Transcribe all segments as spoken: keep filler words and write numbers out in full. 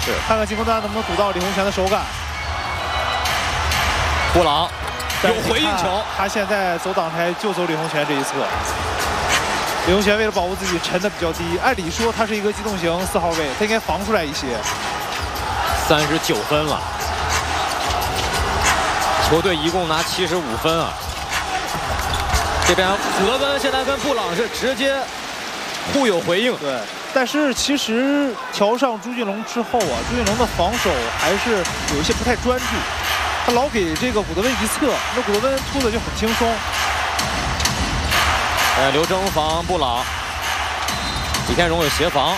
是， 看看进攻端能不能堵到李洪权的手感。 布朗有回应球， 他现在走挡拆就走李洪权这一侧。李洪权为了保护自己沉的比较低，按理说他是一个机动型四号位，他应该防出来一些。 三十九分了，球队一共拿七十五分啊。这边古德温现在跟布朗是直接互有回应。 对，但是其实调上朱俊龙之后啊，朱俊龙的防守还是有一些不太专注，他老给这个古德温一侧，那古德温突的就很轻松。 呃，刘铮防布朗，李天荣有协防。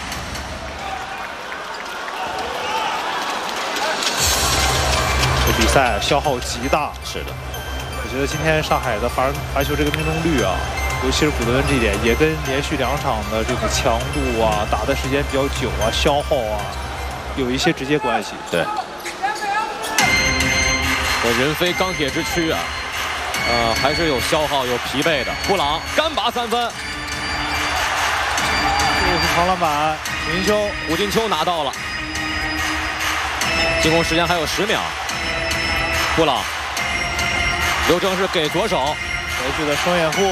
这比赛消耗极大。 是的， 我觉得今天上海的罚罚球这个命中率啊，尤其是古德温这一点，也跟连续两场的这个强度啊、打的时间比较久啊、消耗啊，有一些直接关系。 对。这人非钢铁之躯啊。呃，还是有消耗、有疲惫的。布朗干拔三分， 这个是长篮板，吴金秋， 吴金秋拿到了。进攻时间还有十秒。布朗，刘铮是给左手， 回去的双掩护。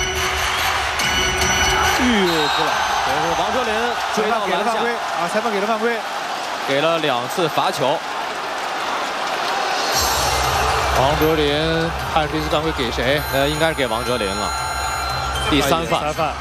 玉布朗， 这是王哲林追到篮下啊，裁判给了犯规， 给了两次罚球。 王哲林看这次犯规给谁？ 呃，应该是给王哲林了。第三犯。 三犯。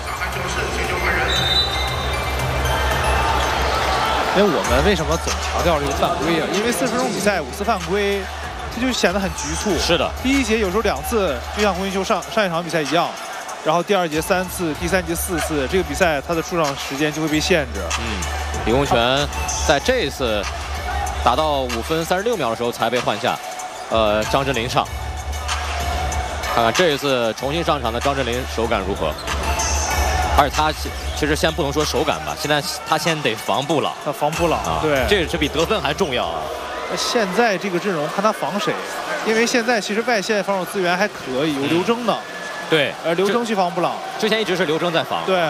因为我们为什么总强调这个犯规啊？因为四十分钟比赛五次犯规，这就显得很局促。 是的。 第一节有时候两次，就像洪金秋上上一场比赛一样，然后第二节三次，第三节四次，这个比赛它的出场时间就会被限制。 嗯，李洪权在这一次打到五分三十六秒的时候才被换下。呃，张镇麟上，看看这一次重新上场的张镇麟手感如何？而且他其实先不能说手感吧，现在他先得防布朗， 他防布朗啊，对， 这这比得分还重要啊。 现在这个阵容看他防谁，因为现在其实外线防守资源还可以，有刘铮呢。 对， 呃，刘铮去防布朗， 之前一直是刘铮在防。 对，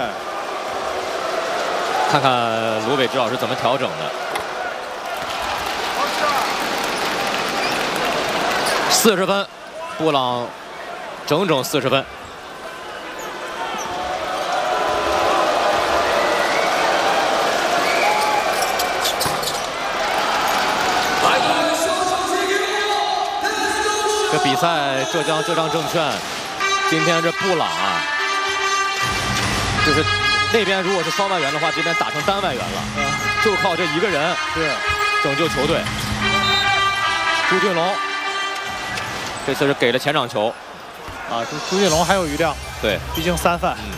看看罗伟指导是怎么调整的。四十分，布朗整整四十分。这比赛，浙江浙江证券今天这布朗啊，就是那边如果是双外援的话，这边打成单外援了，嗯、就靠这一个人是拯救球队。朱俊龙。这次是给了前场球， 啊，朱朱俊龙还有余量， 对， 毕竟三犯。 嗯。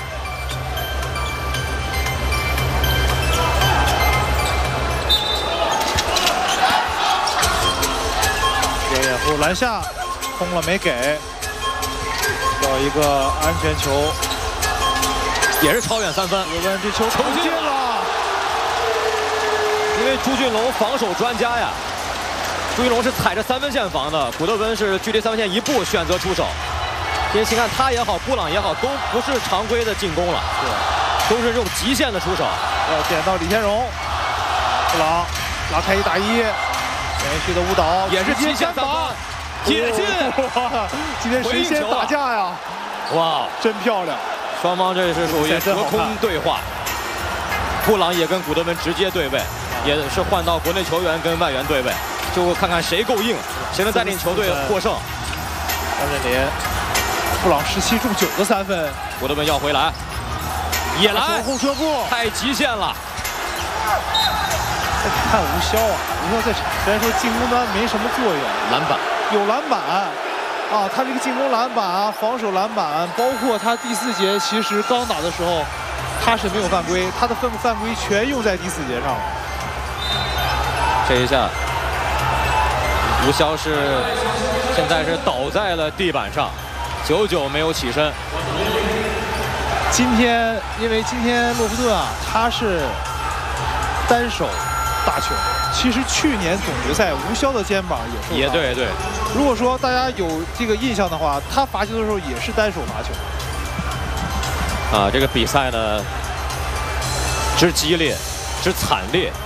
有掩护篮下，空了没给，要一个安全球， 也是超远三分。 我问这球投进了， 因为朱俊龙防守专家呀。朱俊龙是踩着三分线防的，古德温是距离三分线一步选择出手。因为请看他也好，布朗也好，都不是常规的进攻了， 是， 都是这种极限的出手。 要点到李天荣，布朗拉开一打一，连续的误导， 也是极限三分，也进！ 哇，今天谁先打架呀？ 哇， 真漂亮！ 双方这是属于隔空对话，布朗也跟古德温直接对位，也是换到国内球员跟外援对位。就看看谁够硬，谁能带领球队获胜。 张镇麟，布朗十七中九个三分， 古德温要回来，也来后撤步， 太极限了。 再看吴骁啊，吴骁在场虽然说进攻端没什么作用， 篮板有篮板啊，他这个进攻篮板啊，防守篮板，包括他第四节其实刚打的时候，他是没有犯规，他的犯犯规全用在第四节上了。 这一下。吴骁是现在是倒在了地板上，久久没有起身。 今天因为今天洛夫顿啊，他是单手打球。其实去年总决赛吴骁的肩膀也受伤，也对对。 如果说大家有这个印象的话，他罚球的时候也是单手罚球。 啊，这个比赛呢，之激烈，之惨烈。